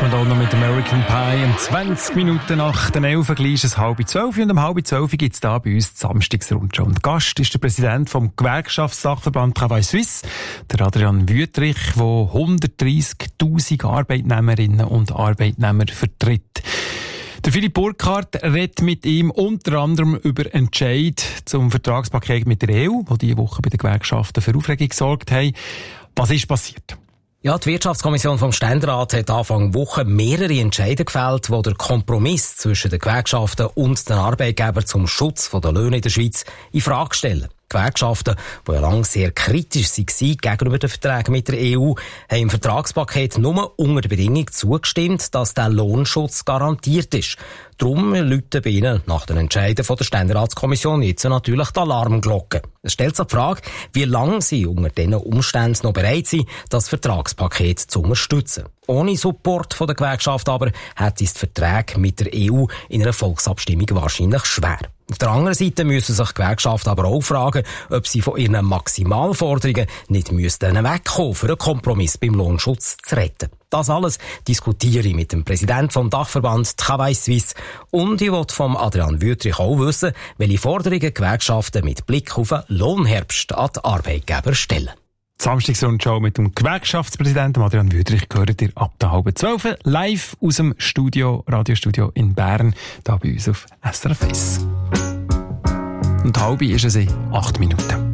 Madonna mit American Pie. 20 Minuten nach den 11 gleich ist es 11:30 und um 11:30 gibt es hier bei uns die Samstagsrundschau. Und Gast ist der Präsident vom Gewerkschaftssachverband Travail Suisse, der Adrian Wüthrich, der 130'000 Arbeitnehmerinnen und Arbeitnehmer vertritt. Der Philipp Burkhardt redet mit ihm unter anderem über Entscheid zum Vertragspaket mit der EU, das diese Woche bei den Gewerkschaften für Aufregung gesorgt haben. Was ist passiert? Ja, die Wirtschaftskommission vom Ständerat hat Anfang Woche mehrere Entscheide gefällt, die den Kompromiss zwischen den Gewerkschaften und den Arbeitgebern zum Schutz der Löhne in der Schweiz in Frage stellen. Die Gewerkschaften, die ja lange sehr kritisch waren gegenüber den Verträgen mit der EU, haben im Vertragspaket nur unter der Bedingung zugestimmt, dass der Lohnschutz garantiert ist. Darum läuten bei ihnen nach den Entscheiden der Ständeratskommission jetzt natürlich die Alarmglocke. Es stellt sich die Frage, wie lange sie unter diesen Umständen noch bereit sind, das Vertragspaket zu unterstützen. Ohne Support von der Gewerkschaft aber hätte es die Verträge mit der EU in einer Volksabstimmung wahrscheinlich schwer. Auf der anderen Seite müssen sich die Gewerkschaften aber auch fragen, ob sie von ihren Maximalforderungen nicht wegkommen, für einen Kompromiss beim Lohnschutz zu retten. Das alles diskutiere ich mit dem Präsidenten vom Dachverband Travail Suisse und ich will vom Adrian Wüthrich auch wissen, welche Forderungen die Gewerkschaften mit Blick auf den Lohnherbst an die Arbeitgeber stellen. Die Samstagsrundschau mit dem Gewerkschaftspräsidenten Adrian Wüthrich gehört ihr ab der 11:30 live aus dem Radiostudio in Bern, hier bei uns auf SRF 1. Und 11:30 ist es in 8 Minuten.